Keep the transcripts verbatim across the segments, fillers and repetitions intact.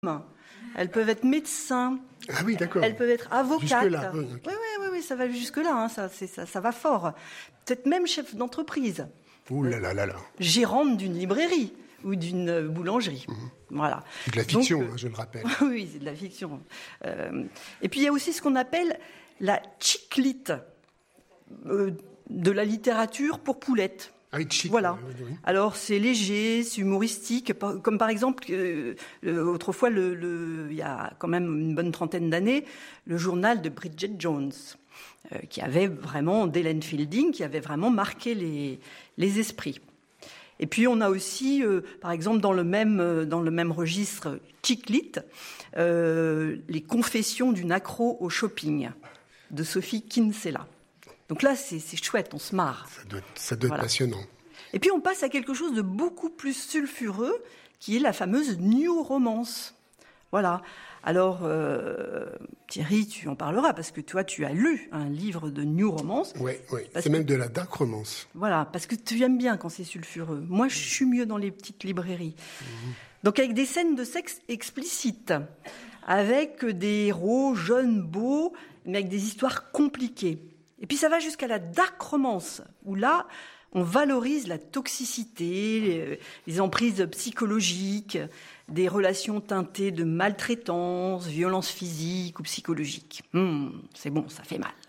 elles peuvent être médecins. Ah oui, d'accord. Elles peuvent être avocates. Jusque-là. Oui, oui, oui, oui, ça va jusque-là, hein, ça, c'est, ça, ça va fort. Peut-être même chef d'entreprise. Ouh là là là là. Gérante d'une librairie ou d'une boulangerie. Mmh. Voilà. C'est de la fiction, Donc, hein, je le rappelle. Oui, c'est de la fiction. Euh, et puis il y a aussi ce qu'on appelle la chick-lit, euh, de la littérature pour poulettes. Ah oui, chic. Voilà. Oui, oui, oui. Alors c'est léger, c'est humoristique, comme par exemple euh, autrefois, le, le, il y a quand même une bonne trentaine d'années, le journal de Bridget Jones, euh, qui avait vraiment d'Helen Fielding, qui avait vraiment marqué les, les esprits. Et puis on a aussi, euh, par exemple, dans le même euh, dans le même registre chick-lit, euh, les Confessions d'une accro au shopping de Sophie Kinsella. Donc là, c'est, c'est chouette, on se marre. Ça doit, ça doit voilà. être passionnant. Et puis on passe à quelque chose de beaucoup plus sulfureux, qui est la fameuse new romance. Voilà. Alors, euh, Thierry, tu en parleras, parce que toi, tu as lu un livre de new romance. Oui, oui. C'est que, même de la dark romance. Voilà, parce que tu aimes bien quand c'est sulfureux. Moi, je suis mieux dans les petites librairies. Mmh. Donc avec des scènes de sexe explicites, avec des héros jeunes, beaux, mais avec des histoires compliquées. Et puis ça va jusqu'à la dark romance, où là, on valorise la toxicité, les, les emprises psychologiques, des relations teintées de maltraitance, violence physique ou psychologique. Hum, c'est bon, ça fait mal.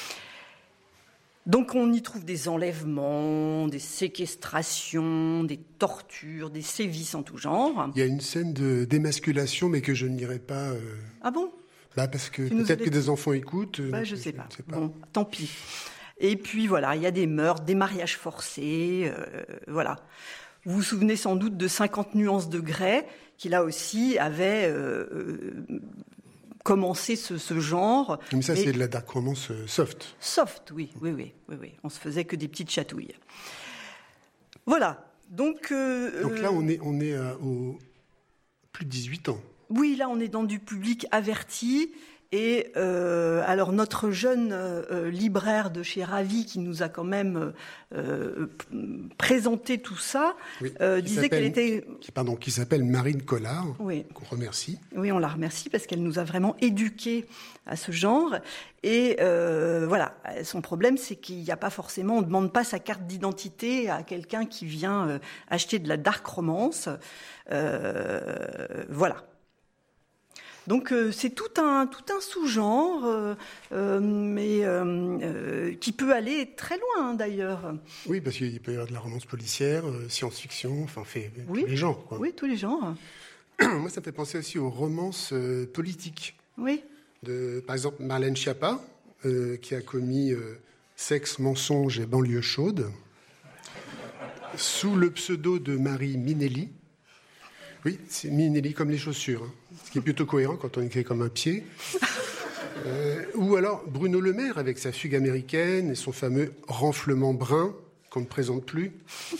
Donc on y trouve des enlèvements, des séquestrations, des tortures, des sévices en tout genre. Il y a une scène de démasculation, mais que je n'irai pas... Euh... Ah bon ? Bah parce que peut-être que des enfants écoutent. Bah, je ne sais, sais pas. Bon, tant pis. Et puis voilà, il y a des meurtres, des mariages forcés, euh, voilà. Vous vous souvenez sans doute de cinquante nuances de Grey, qui là aussi avait euh, euh, commencé ce, ce genre. Mais ça, et... c'est de la dark romance soft. Soft, oui, oui, oui, oui, oui. On se faisait que des petites chatouilles. Voilà. Donc. Euh, Donc là, on est, on est à, au plus de dix-huit ans. Oui, là, on est dans du public averti. Et euh, alors, notre jeune euh, libraire de chez Ravi, qui nous a quand même euh, présenté tout ça, oui, euh, disait qu'elle était... Qui, pardon, qui s'appelle Marine Collard, oui. qu'on remercie. Oui, on la remercie parce qu'elle nous a vraiment éduqués à ce genre. Et euh, voilà, son problème, c'est qu'il n'y a pas forcément... On ne demande pas sa carte d'identité à quelqu'un qui vient euh, acheter de la dark romance. Euh, voilà. Donc euh, c'est tout un tout un sous-genre, euh, euh, mais euh, euh, qui peut aller très loin hein, d'ailleurs. Oui, parce qu'il peut y avoir de la romance policière, euh, science-fiction, enfin fait oui. tous les genres. Quoi. Oui, tous les genres. Moi, ça me fait penser aussi aux romances euh, politiques. Oui. De, par exemple, Marlène Schiappa, euh, qui a commis euh, Sexe, mensonge et banlieue chaude, sous le pseudo de Marie Minelli. Oui, c'est Minelli comme les chaussures, hein, ce qui est plutôt cohérent quand on écrit comme un pied. Euh, ou alors Bruno Le Maire avec sa fugue américaine et son fameux renflement brun qu'on ne présente plus.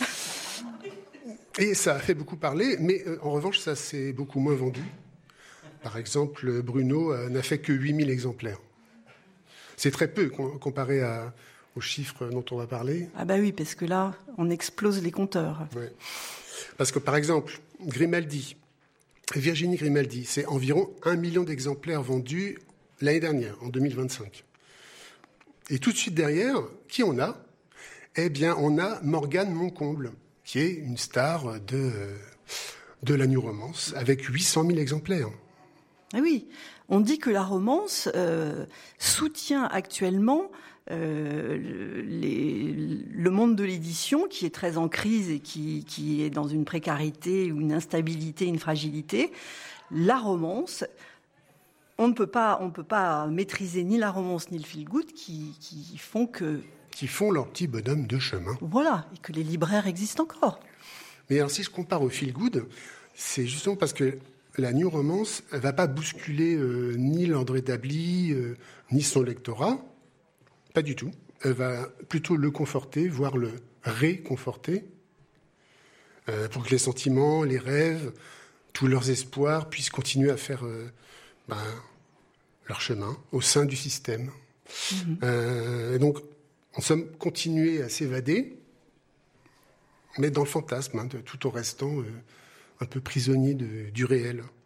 Et ça a fait beaucoup parler, mais euh, en revanche, ça s'est beaucoup moins vendu. Par exemple, Bruno euh, n'a fait que huit mille exemplaires. C'est très peu comparé à, aux chiffres dont on va parler. Ah bah oui, parce que là, on explose les compteurs. Ouais. Parce que, par exemple, Grimaldi, Virginie Grimaldi, c'est environ un million d'exemplaires vendus l'année dernière, en deux mille vingt-cinq. Et tout de suite derrière, qui on a ? Eh bien, on a Morgane Moncomble, qui est une star de, de la new romance, avec huit cent mille exemplaires. Ah oui, on dit que la romance euh, soutient actuellement euh, les, le monde de l'édition, qui est très en crise et qui, qui est dans une précarité, une instabilité, une fragilité. La romance, on ne peut pas, on ne peut pas maîtriser ni la romance ni le feel-good qui, qui font que... Qui font leur petit bonhomme de chemin. Voilà, et que les libraires existent encore. Mais alors, si je compare au feel-good, c'est justement parce que la new romance, elle va pas bousculer euh, ni l'ordre établi, euh, ni son lectorat. Pas du tout. Elle va plutôt le conforter, voire le réconforter, euh, pour que les sentiments, les rêves, tous leurs espoirs puissent continuer à faire euh, ben, leur chemin au sein du système. Mmh. Euh, et donc, on somme continuer à s'évader, mais dans le fantasme, hein, de, tout en restant euh, un peu prisonnier de, du réel.